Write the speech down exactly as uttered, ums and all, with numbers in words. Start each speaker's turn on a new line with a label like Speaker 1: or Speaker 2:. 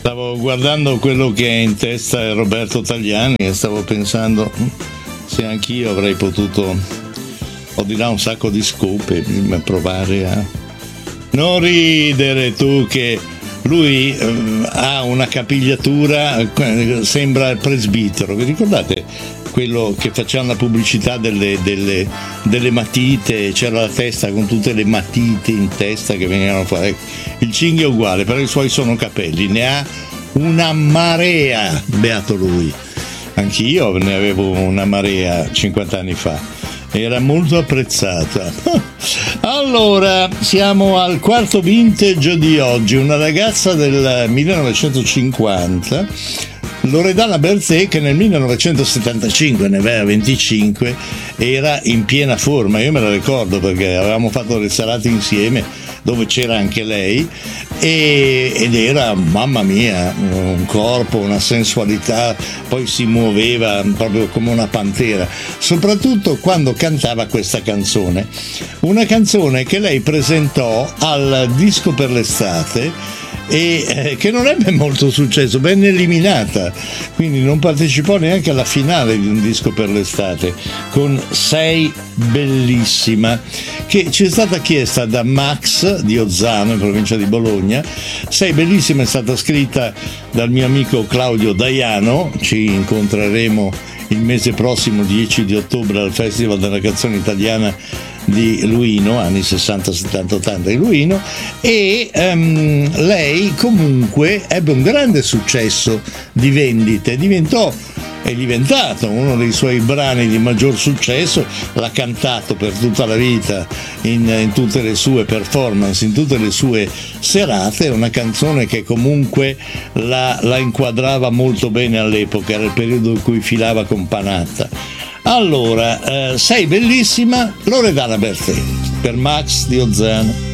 Speaker 1: Stavo guardando quello che è in testa a Roberto Tagliani e stavo pensando se anch'io avrei potuto, ho di là un sacco di scope, provare a non ridere tu, che lui eh, ha una capigliatura, sembra il presbitero. Vi ricordate quello che faceva la pubblicità delle, delle, delle matite? C'era la testa con tutte le matite in testa che venivano fuori. Il cinghia è uguale, però i suoi sono capelli, ne ha una marea, beato lui. Anch'io ne avevo una marea cinquanta anni fa, era molto apprezzata. Allora, siamo al quarto vintage di oggi. Una ragazza del millenovecentocinquanta, Loredana Berthet, che nel millenovecentosettantacinque, ne aveva venticinque, era in piena forma. Io me la ricordo perché avevamo fatto le serate insieme dove c'era anche lei, e, ed era, mamma mia, un corpo, una sensualità, poi si muoveva proprio come una pantera, soprattutto quando cantava questa canzone, una canzone che lei presentò al Disco per l'estate e eh, che non ebbe molto successo, venne eliminata, quindi non partecipò neanche alla finale di un Disco per l'estate, con Sei bellissima, che ci è stata chiesta da Max di Ozzano, in provincia di Bologna. Sei bellissima è stata scritta dal mio amico Claudio Daiano. Ci incontreremo il mese prossimo, dieci di ottobre, al Festival della canzone italiana di Luino, anni sessanta, settanta, ottanta di Luino, e um, lei comunque ebbe un grande successo di vendite, diventò è diventato uno dei suoi brani di maggior successo, l'ha cantato per tutta la vita in, in tutte le sue performance, in tutte le sue serate. È una canzone che comunque la, la inquadrava molto bene all'epoca, era il periodo in cui filava con Panatta. Allora, eh, Sei bellissima, Loredana Berthet, per Max di Ozzano.